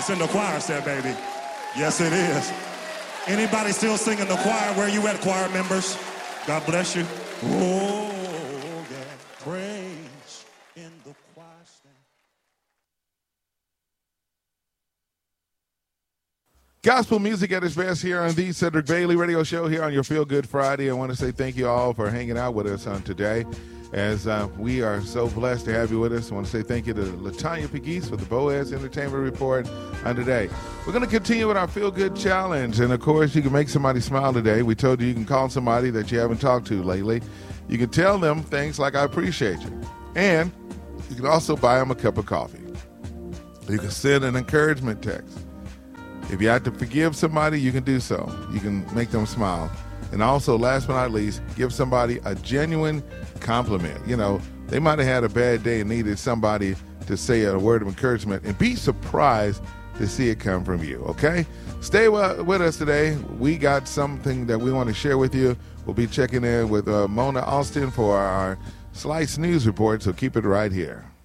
It's in the choir set, baby. Yes, it is. Anybody still singing the choir? Where you at, choir members? God bless you. Oh, yeah. Praise in the choir stand. Gospel music at its best here on the Cedric Bailey Radio Show here on your Feel Good Friday. I want to say thank you all for hanging out with us on today. As we are so blessed to have you with us, I want to say thank you to Latanya Pegues for the Boaz Entertainment Report on today. We're going to continue with our Feel Good Challenge, and of course, you can make somebody smile today. We told you can call somebody that you haven't talked to lately. You can tell them things like, I appreciate you. And you can also buy them a cup of coffee. You can send an encouragement text. If you have to forgive somebody, you can do so. You can make them smile. And also, last but not least, give somebody a genuine compliment. You know, they might have had a bad day and needed somebody to say a word of encouragement, and be surprised to see it come from you, okay? Stay with us today. We got something that we want to share with you. We'll be checking in with Mona Austin for our Slice News Report, so keep it right here.